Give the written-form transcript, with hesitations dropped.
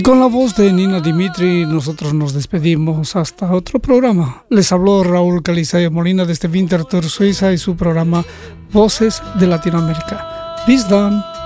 Con la voz de Nina Dimitri, nosotros nos despedimos hasta otro programa. Les habló Raúl Calizaya Molina desde Winterthur, Suiza, y su programa Voces de Latinoamérica. Bis dann.